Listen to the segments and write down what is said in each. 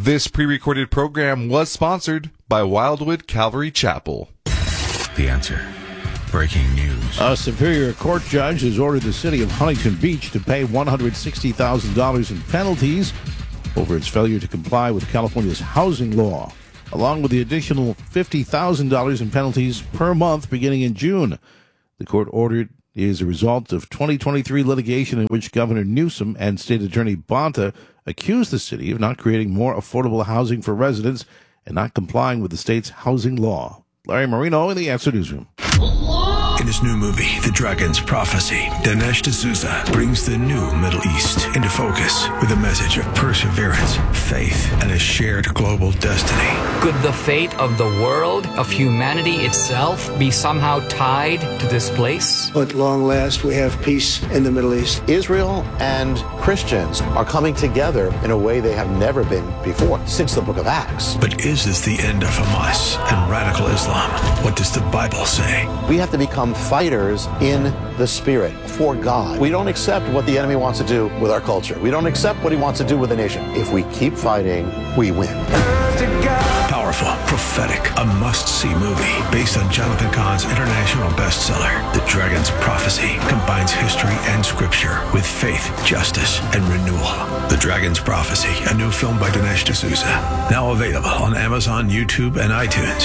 This pre-recorded program was sponsored by Wildwood Calvary Chapel. The Answer. Breaking news. A Superior Court judge has ordered the city of Huntington Beach to pay $160,000 in penalties over its failure to comply with California's housing law, along with the additional $50,000 in penalties per month beginning in June. The court ordered is a result of 2023 litigation in which Governor Newsom and State Attorney Bonta accused the city of not creating more affordable housing for residents and not complying with the state's housing law. Larry Marino in the Answer Newsroom. In his new movie, The Dragon's Prophecy, Dinesh D'Souza brings the new Middle East into focus with a message of perseverance, faith, and a shared global destiny. Could the fate of the world, of humanity itself, be somehow tied to this place? At long last, we have peace in the Middle East. Israel and Christians are coming together in a way they have never been before since the book of Acts. But is this the end of Hamas and radical Islam? What does the Bible say? We have to become fighters in the spirit for God. We don't accept what the enemy wants to do with our culture. We don't accept what he wants to do with the nation. If we keep fighting, we win. Powerful, prophetic, a must-see movie based on Jonathan Cahn's international bestseller, The Dragon's Prophecy, combines history and scripture with faith, justice, and renewal. The Dragon's Prophecy, a new film by Dinesh D'Souza, now available on Amazon, YouTube, and iTunes.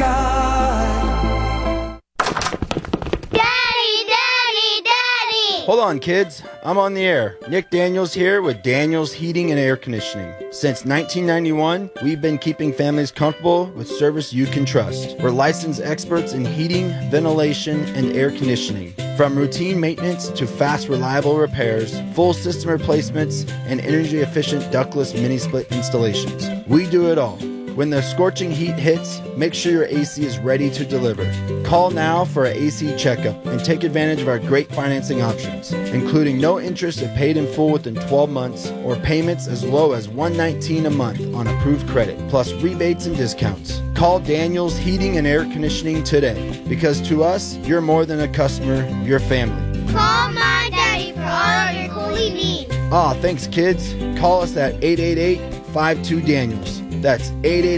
Hold on, kids. I'm on the air. Nick Daniels here with Daniels Heating and Air Conditioning. Since 1991, we've been keeping families comfortable with service you can trust. We're licensed experts in heating, ventilation, and air conditioning. From routine maintenance to fast, reliable repairs, full system replacements, and energy-efficient ductless mini-split installations. We do it all. When the scorching heat hits, make sure your AC is ready to deliver. Call now for an AC checkup and take advantage of our great financing options, including no interest if paid in full within 12 months or payments as low as $119 a month on approved credit, plus rebates and discounts. Call Daniels Heating and Air Conditioning today, because to us, you're more than a customer, you're family. Call my daddy for all of your cooling needs. Thanks, kids. Call us at 888-52-DANIELS. That's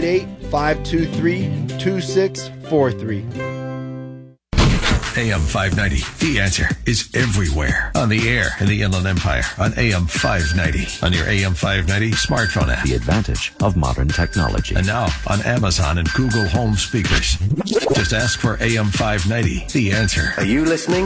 888-523-2643. AM 590, The Answer, is everywhere. On the air in the Inland Empire, on AM 590, on your AM 590 smartphone app. The advantage of modern technology. And now on Amazon and Google Home speakers. Just ask for AM 590, The Answer. Are you listening?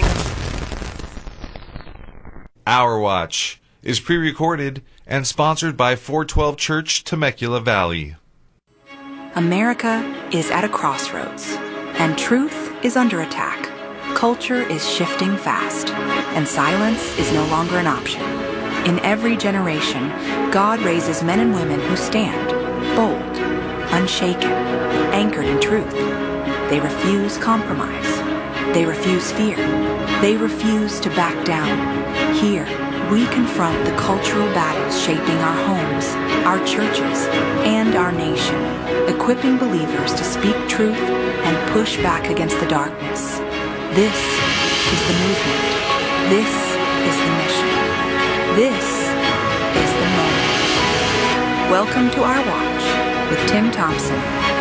Our Watch is pre-recorded and sponsored by 412 Church, Temecula Valley. America is at a crossroads, and truth is under attack. Culture is shifting fast, and silence is no longer an option. In every generation, God raises men and women who stand, bold, unshaken, anchored in truth. They refuse compromise. They refuse fear. They refuse to back down. Here, we confront the cultural battles shaping our homes, our churches, and our nation, equipping believers to speak truth and push back against the darkness. This is the movement. This is the mission. This is the moment. Welcome to Our Watch with Tim Thompson.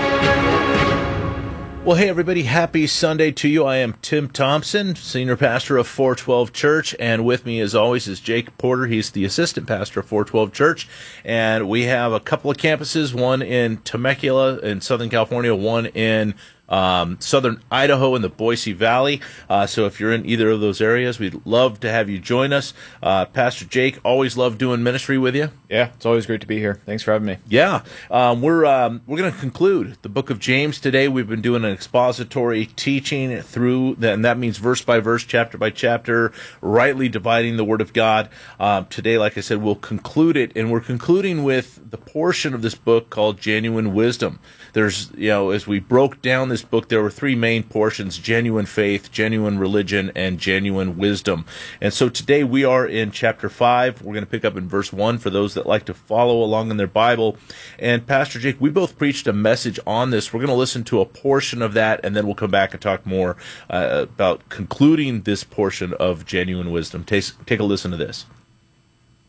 Well, hey, everybody. Happy Sunday to you. I am Tim Thompson, senior pastor of 412 Church, and with me, as always, is Jake Porter. He's the assistant pastor of 412 Church, and we have a couple of campuses, one in Temecula in Southern California, one in southern Idaho in the Boise Valley. So if you're in either of those areas, we'd love to have you join us. Pastor Jake, always love doing ministry with you. Yeah, it's always great to be here. Thanks for having me. Yeah, we're going to conclude the book of James today. We've been doing an expository teaching through, and that means verse by verse, chapter by chapter, rightly dividing the Word of God. Today, like I said, we'll conclude it, and we're concluding with the portion of this book called Genuine Wisdom. There's, as we broke down this book, there were three main portions: genuine faith, genuine religion, and genuine wisdom. And so today we are in chapter 5. We're going to pick up in verse 1 for those that like to follow along in their Bible. And Pastor Jake, we both preached a message on this. We're going to listen to a portion of that, and then we'll come back and talk more about concluding this portion of genuine wisdom. Take a listen to this.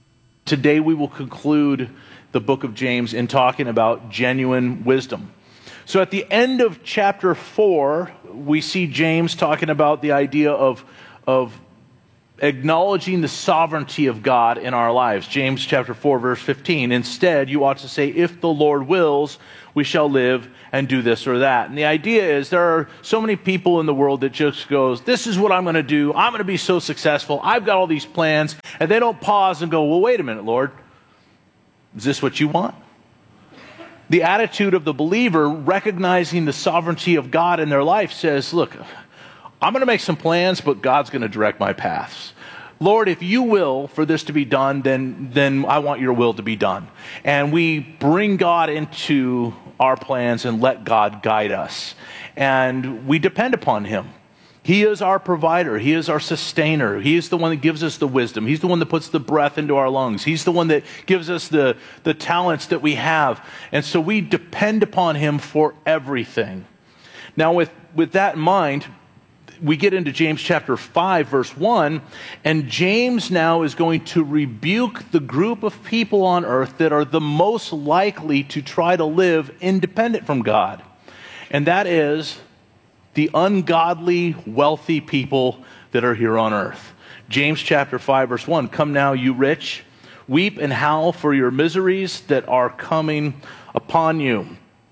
today we will conclude the book of James in talking about genuine wisdom. So at the end of chapter 4, we see James talking about the idea of acknowledging the sovereignty of God in our lives. James chapter 4, verse 15. Instead, you ought to say, if the Lord wills, we shall live and do this or that. And the idea is there are so many people in the world that just goes, this is what I'm going to do. I'm going to be so successful. I've got all these plans. And they don't pause and go, well, wait a minute, Lord. Is this what you want? The attitude of the believer, recognizing the sovereignty of God in their life, says, look, I'm going to make some plans, but God's going to direct my paths. Lord, if you will for this to be done, then I want your will to be done. And we bring God into our plans and let God guide us. And we depend upon him. He is our provider. He is our sustainer. He is the one that gives us the wisdom. He's the one that puts the breath into our lungs. He's the one that gives us the talents that we have. And so we depend upon him for everything. Now, with that in mind, we get into James chapter 5, verse 1, and James now is going to rebuke the group of people on earth that are the most likely to try to live independent from God. And that is the ungodly, wealthy people that are here on earth. James chapter 5, verse 1, come now, you rich, weep and howl for your miseries that are coming upon you.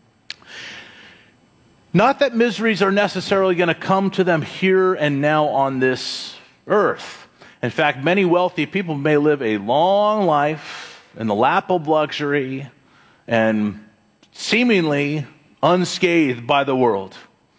Not that miseries are necessarily going to come to them here and now on this earth. In fact, many wealthy people may live a long life in the lap of luxury and seemingly unscathed by the world.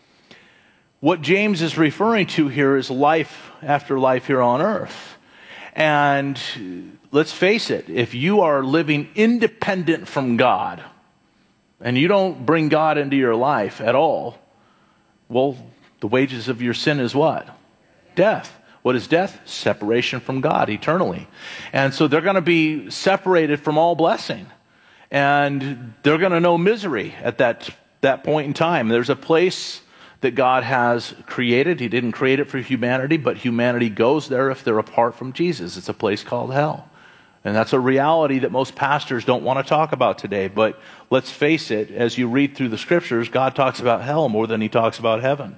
What James is referring to here is life after life here on earth. And let's face it, if you are living independent from God, and you don't bring God into your life at all, well, the wages of your sin is what? Death. What is death? Separation from God eternally. And so they're going to be separated from all blessing. And they're going to know misery at that point in time. There's a place that God has created. He didn't create it for humanity, but humanity goes there if they're apart from Jesus. It's a place called hell. And that's a reality that most pastors don't want to talk about today. But let's face it, as you read through the scriptures, God talks about hell more than he talks about heaven.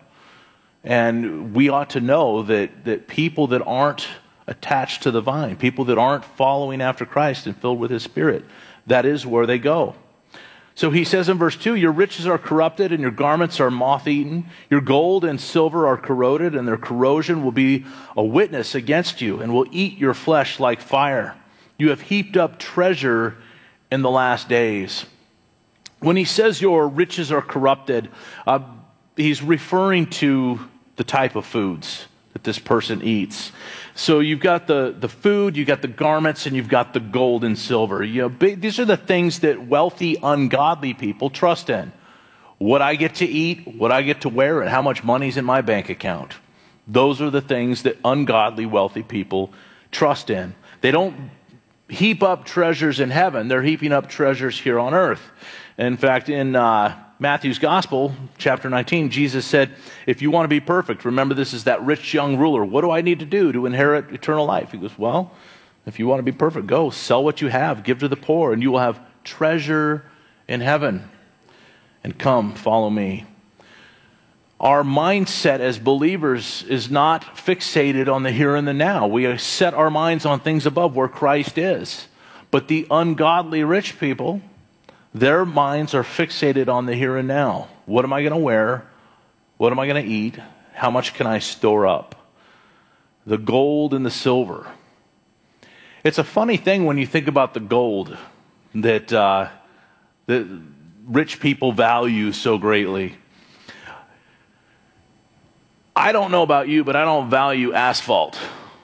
And we ought to know that people that aren't attached to the vine, people that aren't following after Christ and filled with his Spirit, that is where they go. So he says in verse 2, your riches are corrupted and your garments are moth-eaten. Your gold and silver are corroded, and their corrosion will be a witness against you and will eat your flesh like fire. You have heaped up treasure in the last days. When he says your riches are corrupted, he's referring to the type of foods that this person eats. So you've got the food, you've got the garments, and you've got the gold and silver. These are the things that wealthy, ungodly people trust in. What I get to eat, what I get to wear, and how much money's in my bank account. Those are the things that ungodly, wealthy people trust in. They don't heap up treasures in heaven. They're heaping up treasures here on earth. In fact, in Matthew's Gospel, chapter 19, Jesus said, if you want to be perfect, remember this is that rich young ruler. What do I need to do to inherit eternal life? He goes, well, if you want to be perfect, go sell what you have, give to the poor, and you will have treasure in heaven. And come, follow me. Our mindset as believers is not fixated on the here and the now. We set our minds on things above where Christ is. But the ungodly rich people, their minds are fixated on the here and now. What am I going to wear? What am I going to eat? How much can I store up? The gold and the silver. It's a funny thing when you think about the gold that rich people value so greatly. I don't know about you, but I don't value asphalt.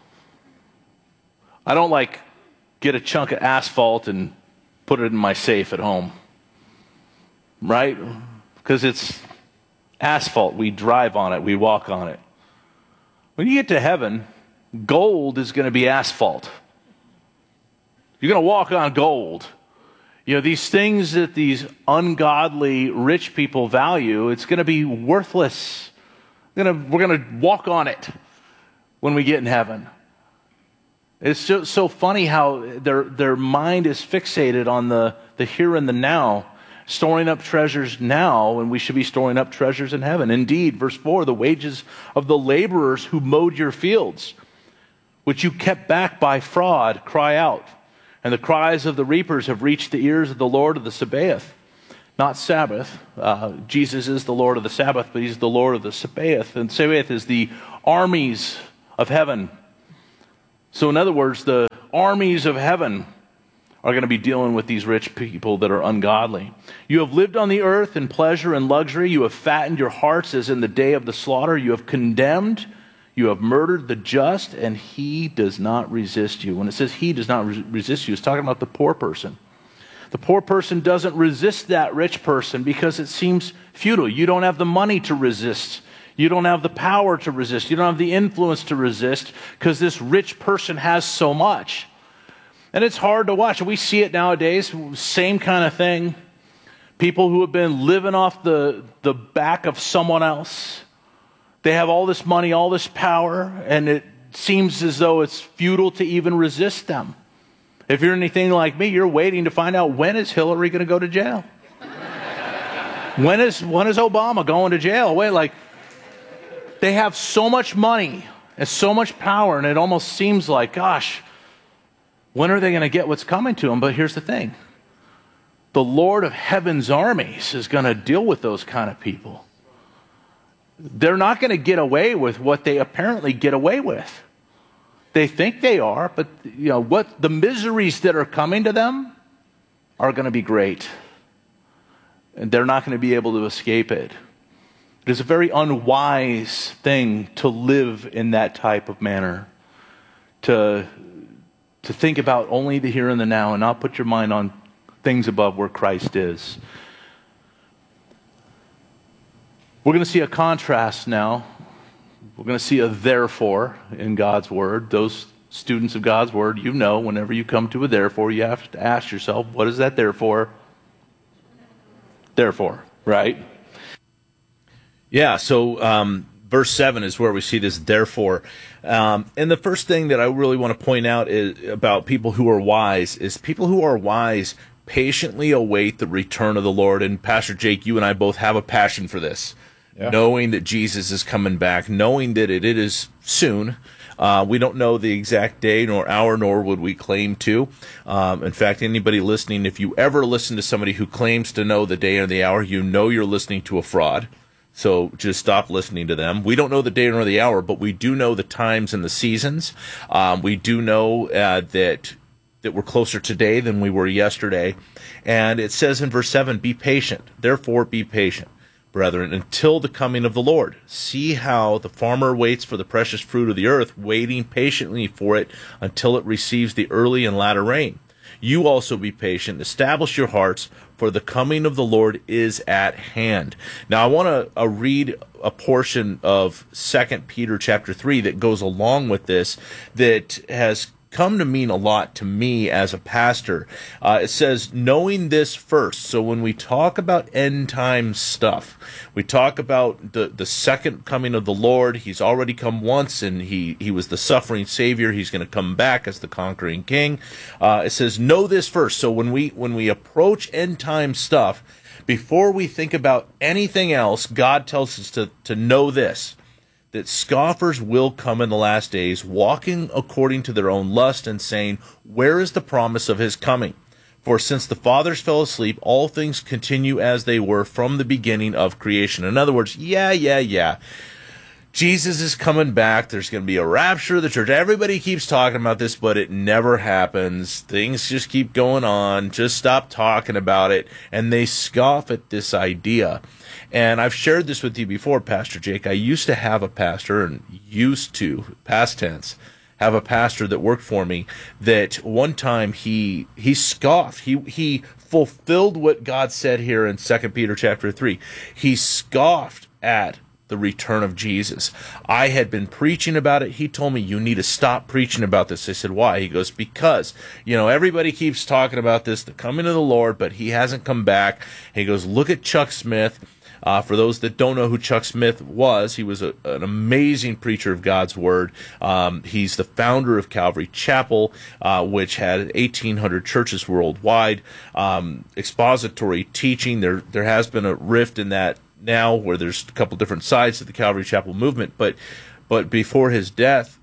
I don't get a chunk of asphalt and put it in my safe at home. Right? Because it's asphalt. We drive on it. We walk on it. When you get to heaven, gold is going to be asphalt. You're going to walk on gold. These things that these ungodly rich people value, it's going to be worthless. We're going to walk on it when we get in heaven. It's just so funny how their mind is fixated on the here and the now, storing up treasures now when we should be storing up treasures in heaven. Indeed, verse 4, the wages of the laborers who mowed your fields, which you kept back by fraud, cry out. And the cries of the reapers have reached the ears of the Lord of the Sabaoth. Not Sabbath. Jesus is the Lord of the Sabbath, but he's the Lord of the Sabaoth. And Sabaoth is the armies of heaven. So in other words, the armies of heaven are going to be dealing with these rich people that are ungodly. You have lived on the earth in pleasure and luxury. You have fattened your hearts as in the day of the slaughter. You have condemned, you have murdered the just, and he does not resist you. When it says he does not resist you, it's talking about the poor person. The poor person doesn't resist that rich person because it seems futile. You don't have the money to resist. You don't have the power to resist. You don't have the influence to resist because this rich person has so much. And it's hard to watch. We see it nowadays, same kind of thing. People who have been living off the back of someone else. They have all this money, all this power, and it seems as though it's futile to even resist them. If you're anything like me, you're waiting to find out, when is Hillary going to go to jail? When is Obama going to jail? They have so much money and so much power, and it almost seems like, gosh, when are they going to get what's coming to them? But here's the thing. The Lord of heaven's armies is going to deal with those kind of people. They're not going to get away with what they apparently get away with. They think they are, but what the miseries that are coming to them are going to be great. And they're not going to be able to escape it. It is a very unwise thing to live in that type of manner, to think about only the here and the now and not put your mind on things above where Christ is. We're going to see a contrast now. We're going to see a therefore in God's Word. Those students of God's Word, whenever you come to a therefore, you have to ask yourself, what is that therefore? Therefore, right? Yeah, so verse 7 is where we see this therefore. And the first thing that I really want to point out is about people who are wise is people who are wise patiently await the return of the Lord. And Pastor Jake, you and I both have a passion for this. Yeah. Knowing that Jesus is coming back, knowing that it is soon. We don't know the exact day nor hour, nor would we claim to. In fact, anybody listening, if you ever listen to somebody who claims to know the day or the hour, you're listening to a fraud. So just stop listening to them. We don't know the day nor the hour, but we do know the times and the seasons. We do know that we're closer today than we were yesterday. And it says in verse 7, be patient. Therefore, be patient, brethren, until the coming of the Lord. See how the farmer waits for the precious fruit of the earth, waiting patiently for it until it receives the early and latter rain. You also be patient, establish your hearts, for the coming of the Lord is at hand. Now, I want to read a portion of 2 Peter chapter 3 that goes along with this, that has come to mean a lot to me as a pastor. It says, knowing this first. So when we talk about end time stuff, we talk about the second coming of the Lord. He's already come once, and he was the suffering Savior. He's going to come back as the conquering King. It says, know this first. So when we approach end time stuff, before we think about anything else, God tells us to know this, that scoffers will come in the last days, walking according to their own lust, and saying, where is the promise of his coming? For since the fathers fell asleep, all things continue as they were from the beginning of creation. In other words, yeah. Jesus is coming back. There's going to be a rapture of the church. Everybody keeps talking about this, but it never happens. Things just keep going on. Just stop talking about it. And they scoff at this idea. And I've shared this with you before, Pastor Jake. I used to have a pastor, and past tense, have a pastor that worked for me, that one time he scoffed. He fulfilled what God said here in 2 Peter chapter 3. He scoffed at the return of Jesus. I had been preaching about it. He told me, you need to stop preaching about this. I said, why? He goes, because, everybody keeps talking about this, the coming of the Lord, but he hasn't come back. He goes, look at Chuck Smith. For those that don't know who Chuck Smith was, he was an amazing preacher of God's Word. He's the founder of Calvary Chapel, which had 1,800 churches worldwide. Expository teaching, there has been a rift in that now, where there's a couple different sides to the Calvary Chapel movement, but before his death,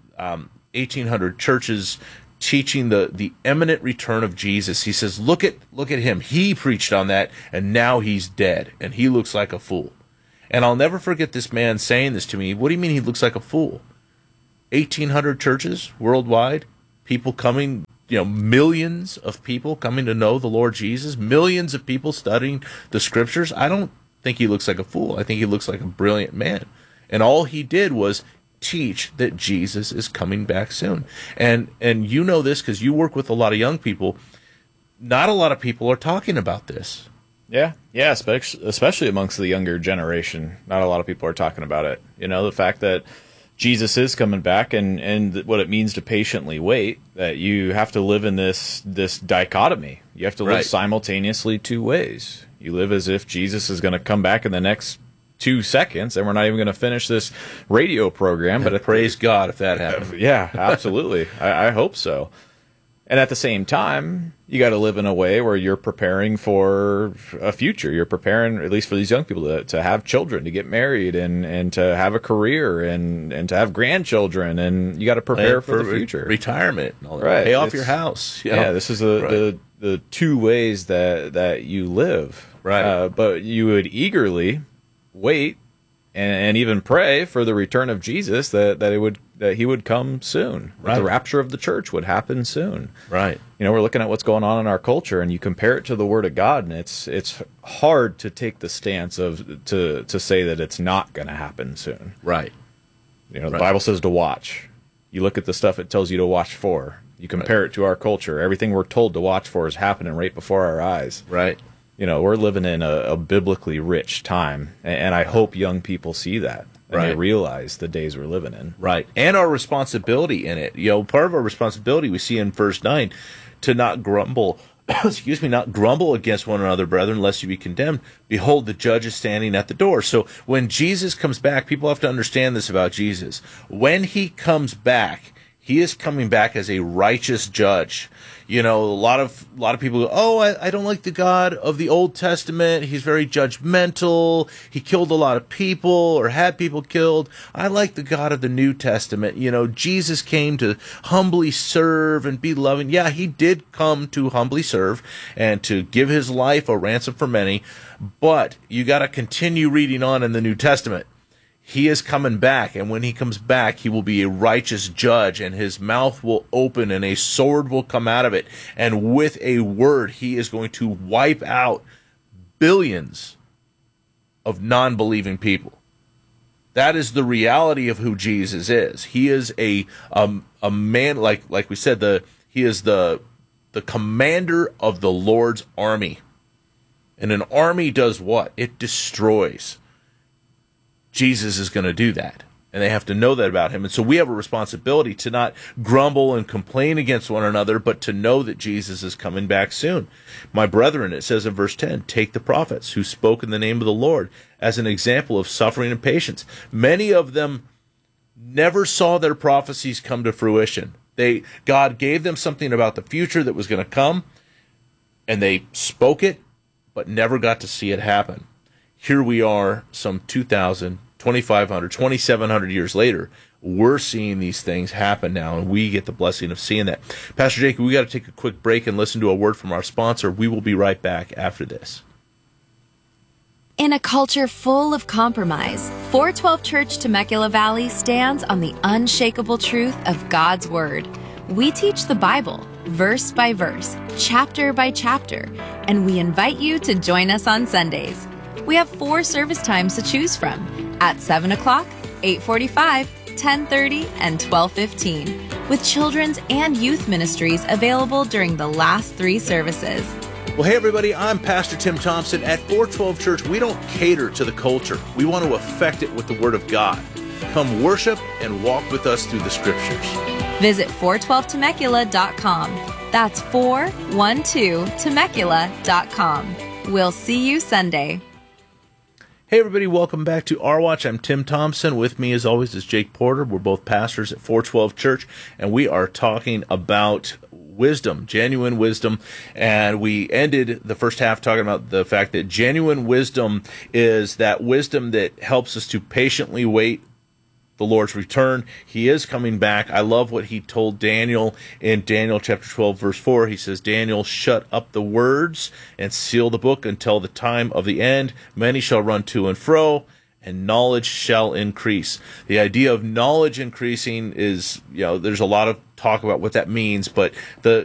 1,800 churches teaching the imminent return of Jesus. He says, look at him. He preached on that, and now he's dead, and he looks like a fool. And I'll never forget this man saying this to me. What do you mean he looks like a fool? 1,800 churches worldwide, people coming, millions of people coming to know the Lord Jesus, millions of people studying the Scriptures. I don't think he looks like a fool. I think he looks like a brilliant man. And all he did was teach that Jesus is coming back soon. And you know this because you work with a lot of young people. Not a lot of people are talking about this. Yeah, especially amongst the younger generation. Not a lot of people are talking about it. The fact that Jesus is coming back and what it means to patiently wait, that you have to live in this dichotomy. You have to live simultaneously two ways. You live as if Jesus is going to come back in the next 2 seconds, and we're not even going to finish this radio program. But praise God if that happens. Yeah, absolutely. I hope so. And at the same time, you got to live in a way where you're preparing for a future. You're preparing, at least for these young people, to have children, to get married, and to have a career, and to have grandchildren. And you got to prepare for the future, retirement, and all that. Right? Pay off your house. Yeah, this is the two ways that you live. Right. But you would eagerly wait and even pray for the return of Jesus, that he would come soon. Right. The rapture of the church would happen soon. Right. We're looking at what's going on in our culture, and you compare it to the Word of God, and it's hard to take the stance to say that it's not going to happen soon. Right. The Bible says to watch. You look at the stuff it tells you to watch for. You compare it to our culture. Everything we're told to watch for is happening right before our eyes. Right. We're living in a biblically rich time, and I hope young people see that and they realize the days we're living in. Right, and our responsibility in it. Part of our responsibility we see in verse 9, to not grumble, not grumble against one another, brethren, lest you be condemned. Behold, the judge is standing at the door. So when Jesus comes back, people have to understand this about Jesus. When he comes back, he is coming back as a righteous judge. A lot of people go, oh, I don't like the God of the Old Testament. He's very judgmental. He killed a lot of people or had people killed. I like the God of the New Testament. Jesus came to humbly serve and be loving. Yeah, he did come to humbly serve and to give his life a ransom for many. But you got to continue reading on in the New Testament. He is coming back, and when he comes back, he will be a righteous judge, and his mouth will open, and a sword will come out of it. And with a word, he is going to wipe out billions of non-believing people. That is the reality of who Jesus is. He is a man, like we said, he is the commander of the Lord's army. And an army does what? It destroys. Jesus is going to do that, and they have to know that about him. And so we have a responsibility to not grumble and complain against one another, but to know that Jesus is coming back soon. My brethren, it says in verse 10, take the prophets who spoke in the name of the Lord as an example of suffering and patience. Many of them never saw their prophecies come to fruition. God gave them something about the future that was going to come, and they spoke it, but never got to see it happen. Here we are, some 2,000, 2,500, 2,700 years later. We're seeing these things happen now, and we get the blessing of seeing that. Pastor Jacob, we got to take a quick break and listen to a word from our sponsor. We will be right back after this. In a culture full of compromise, 412 Church Temecula Valley stands on the unshakable truth of God's Word. We teach the Bible, verse by verse, chapter by chapter, and we invite you to join us on Sundays. We have 4 service times to choose from at 7 o'clock, 8:45, 10:30, and 12:15, with children's and youth ministries available during the last 3 services. Well, hey, everybody, I'm Pastor Tim Thompson. At 412 Church, we don't cater to the culture. We want to affect it with the Word of God. Come worship and walk with us through the Scriptures. Visit 412temecula.com. That's 412temecula.com. We'll see you Sunday. Hey everybody, welcome back to Our Watch. I'm Tim Thompson. With me as always is Jake Porter. We're both pastors at 412 Church, and we are talking about wisdom, genuine wisdom. And we ended the first half talking about the fact that genuine wisdom is that wisdom that helps us to patiently wait the Lord's return. He is coming back. I love what he told Daniel in Daniel chapter 12, verse 4. He says, Daniel, shut up the words and seal the book until the time of the end. Many shall run to and fro, and knowledge shall increase. The idea of knowledge increasing is, there's a lot of talk about what that means, but the